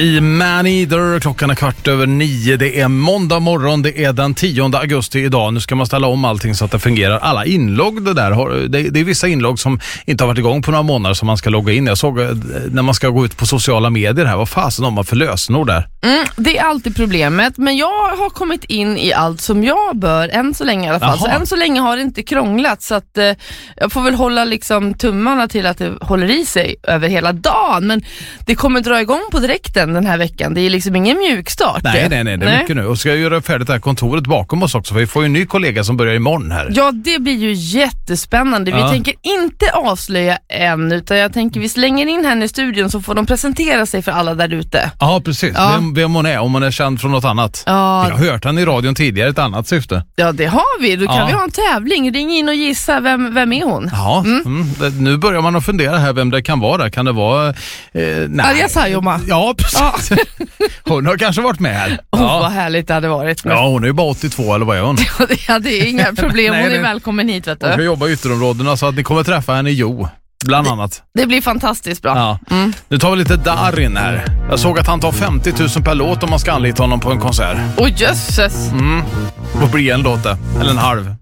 I Maneater, klockan är 8:15. Det är måndag morgon, det är den 10 augusti idag. Nu ska man ställa om allting så att det fungerar. Alla inlogg det är vissa inlogg som inte har varit igång på några månader som man ska logga in. Jag såg när man ska gå ut på sociala medier här, vad fasen har man för lösenord där? Det är alltid problemet, men jag har kommit in i allt som jag bör, än så länge i alla fall. Så än så länge har det inte krånglat, så att jag får väl hålla liksom tummarna till att det håller i sig över hela dagen. Men det kommer dra igång på direkten den här veckan. Det är liksom ingen mjukstart. Nej, det är mycket nu. Och ska jag göra färdigt det här kontoret bakom oss också, för vi får ju en ny kollega som börjar imorgon här. Ja, det blir ju jättespännande. Vi tänker inte avslöja än, utan jag tänker vi slänger in henne i studion så får de presentera sig för alla där ute. Ja, precis. Ja. Vem hon är, om man är känd från något annat. Ja. Jag har hört henne i radion tidigare i ett annat syfte. Ja, det har vi. Då kan vi ha en tävling. Ring in och gissa vem är hon? Ja, nu börjar man att fundera här vem det kan vara. Kan det vara... nej. Arja Saijonmaa. Ja, precis. Ja. Hon har kanske varit med här. Vad härligt det hade varit. Ja, hon är ju bara 82 eller vad är hon? Ja, det är inga problem. Hon är välkommen hit, vet du. Hon ska jobba i ytterområdena så att ni kommer träffa henne i Jo. Bland annat. Det blir fantastiskt bra. Ja. Nu tar vi lite Darin här. Jag såg att han tar 50 000 per låt om man ska anlita honom på en konsert. Åh, jösses. Vad blir en låt där? Eller en halv?